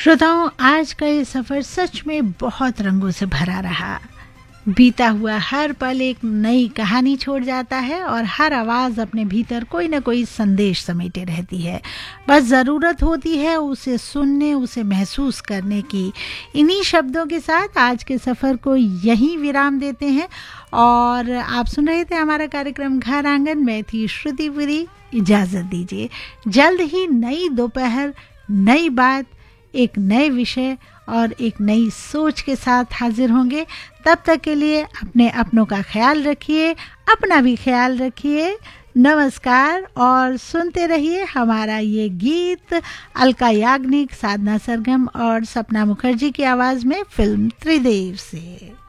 श्रोताओं, आज का ये सफर सच में बहुत रंगों से भरा रहा। बीता हुआ हर पल एक नई कहानी छोड़ जाता है और हर आवाज अपने भीतर कोई ना कोई संदेश समेटे रहती है। बस जरूरत होती है उसे सुनने, उसे महसूस करने की। इन्हीं शब्दों के साथ आज के सफर को यहीं विराम देते हैं और आप सुन रहे थे हमारा कार्यक्रम घर आंगन। मैं थी श्रुतिपुरी, इजाजत दीजिए। जल्द ही नई दोपहर, नई बात, एक नए विषय और एक नई सोच के साथ हाजिर होंगे। तब तक के लिए अपने अपनों का ख्याल रखिए, अपना भी ख्याल रखिए। नमस्कार और सुनते रहिए हमारा ये गीत अलका याग्निक, साधना सरगम और सपना मुखर्जी की आवाज में फिल्म त्रिदेव से।